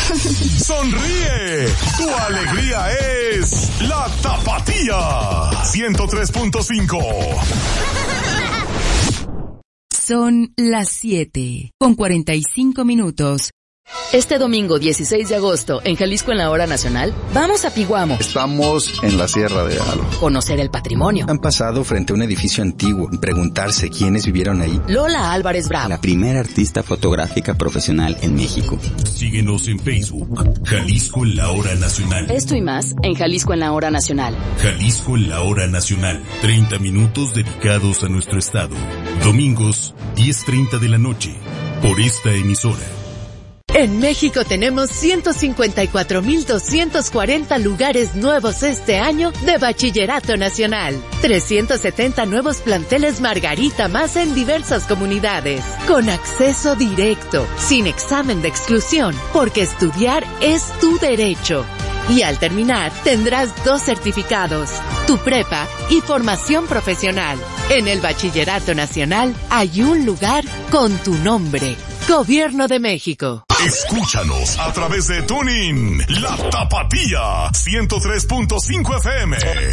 Sonríe, tu alegría es la Tapatía. 103.5. Son las 7:45. Este domingo 16 de agosto, en Jalisco en la Hora Nacional, vamos a Piguamo. Estamos en la Sierra de Alo. Conocer el patrimonio. Han pasado frente a un edificio antiguo y preguntarse quiénes vivieron ahí. Lola Álvarez Bravo. La primera artista fotográfica profesional en México. Síguenos en Facebook, Jalisco en la Hora Nacional. Esto y más en Jalisco en la Hora Nacional. Jalisco en la Hora Nacional. 30 minutos dedicados a nuestro estado. Domingos, 10:30 de la noche. Por esta emisora. En México tenemos 154,240 lugares nuevos este año de Bachillerato Nacional. 370 nuevos planteles Margarita más en diversas comunidades. Con acceso directo, sin examen de exclusión, porque estudiar es tu derecho. Y al terminar, tendrás 2 certificados, tu prepa y formación profesional. En el Bachillerato Nacional hay un lugar con tu nombre. Gobierno de México. Escúchanos a través de TuneIn, La Tapatía, 103.5 FM.